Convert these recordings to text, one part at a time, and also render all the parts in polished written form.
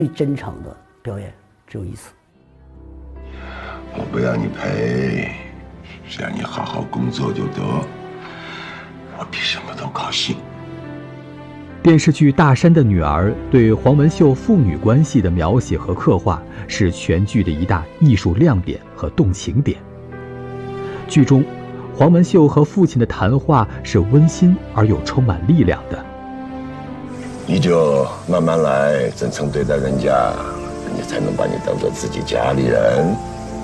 最真诚的表演只有一次。 我不要你赔，只要你好好工作就得，我比什么都高兴。 电视剧《大山的女儿》对黄文秀父女关系的描写和刻画是全剧的一大艺术亮点和动情点。剧中，黄文秀和父亲的谈话是温馨而又充满力量的。 你就慢慢来，真诚对待人家，人家才能把你当做自己家里人。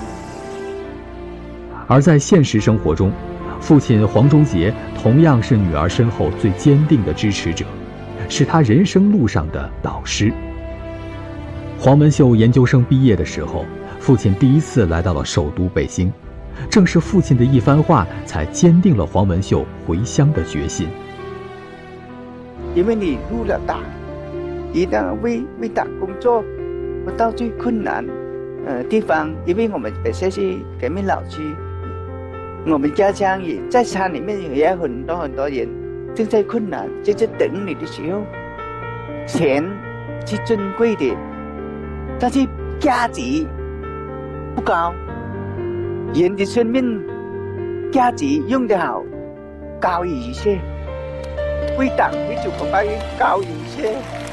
而在现实生活中，父亲黄忠杰同样是女儿身后最坚定的支持者，是她人生路上的导师。黄文秀研究生毕业的时候，父亲第一次来到了首都北京，正是父亲的一番话才坚定了黄文秀回乡的决心。 因为你入了党，一定要为党工作，到最困难地方，因为我们本身是革命老区，我们家乡也在山里面也有很多人正在困难，正在等你的时候，钱是珍贵的，但是价值不高，人的生命价值用得好高于一切，为党为祖国发言高于一切。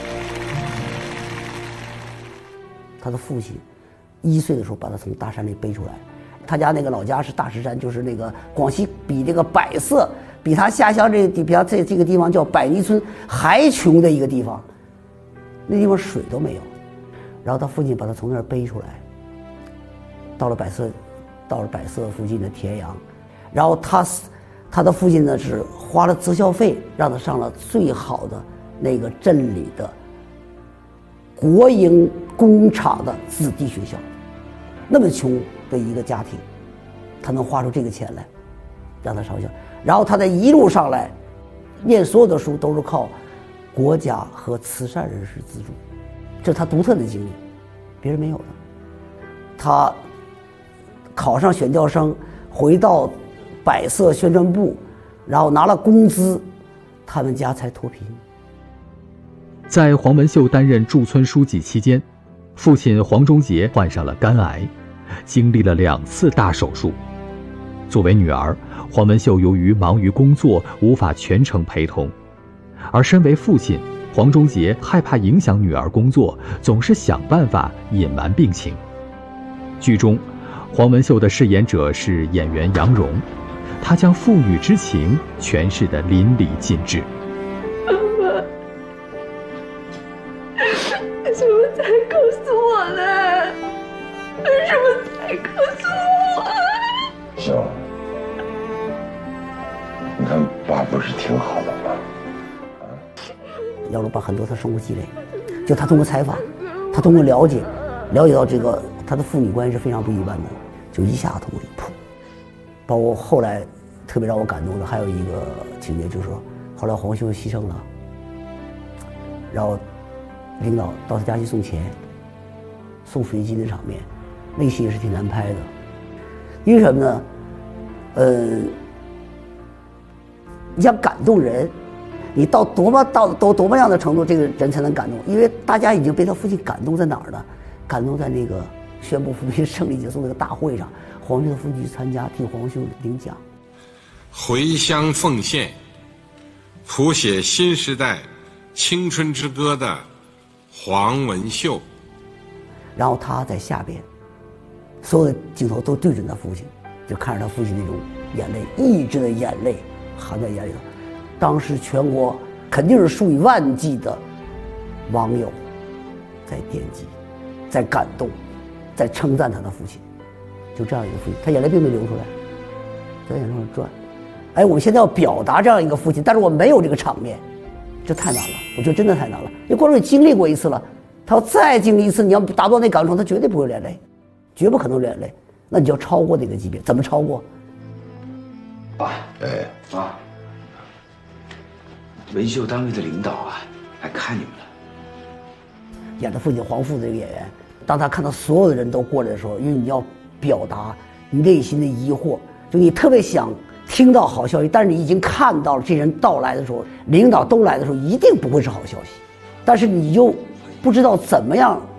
他的父亲1岁的时候把他从大山里背出来，他家那个老家是大石山，就是那个广西比这个百色，比他下乡比他这个地方叫百泥村还穷的一个地方，那地方水都没有。然后他父亲把他从那儿背出来，到了百色附近的田阳，然后他的父亲呢是花了择校费让他上了最好的那个镇里的国营工厂的子弟学校。那么穷的一个家庭，他能花出这个钱来让他上校，然后他在一路上来念所有的书都是靠国家和慈善人士资助，这是他独特的经历，别人没有的。他考上选调生，回到百色宣传部，然后拿了工资，他们家才脱贫。 在黄文秀担任驻村书记期间，父亲黄忠杰患上了肝癌，经历了2次大手术。作为女儿，黄文秀由于忙于工作无法全程陪同，而身为父亲，黄忠杰害怕影响女儿工作，总是想办法隐瞒病情。剧中，黄文秀的饰演者是演员杨蓉，她将父女之情诠释得淋漓尽致。 为什么才告诉我呢？为什么才告诉我？ 秀，你看爸不是挺好的吗？ 杨蓉把很多他生活积累，就他通过采访，他通过了解到这个他的父女关系是非常不一般的，就一下通过一扑。包括后来特别让我感动的还有一个情节，就是说后来黄秀牺牲了，然后领导到他家去送钱，送水晶的场面，那戏也是挺难拍的。因为什么呢？你想感动人，你到多么样的程度，这个人才能感动？因为大家已经被他父亲感动在哪儿呢？感动在那个宣布扶贫胜利结束那个大会上，黄秀的父亲去参加，替黄秀领奖。 回乡奉献，谱写新时代青春之歌的黄文秀。 然后他在下边，所有的镜头都对准他父亲，就看着他父亲那种眼泪，抑制的眼泪含在眼里头。当时全国肯定是数以万计的网友在点击，在感动，在称赞他的父亲。就这样一个父亲，他眼泪并没流出来，在眼上转。哎，我们现在要表达这样一个父亲，但是我没有这个场面，这太难了，我觉得真的太难了。因为观众也经历过一次了，他要再经历一次，你要达到那感动，他绝对不会流眼泪，绝不可能流眼泪。那你就要超过那个级别，怎么超过？ 爸，妈，文秀单位的领导啊，来看你们了。 演的父亲黄父这个演员，当他看到所有的人都过来的时候，因为你要表达你内心的疑惑，就你特别想听到好消息，但是你已经看到了这人到来的时候，领导都来的时候，一定不会是好消息，但是你又不知道怎么样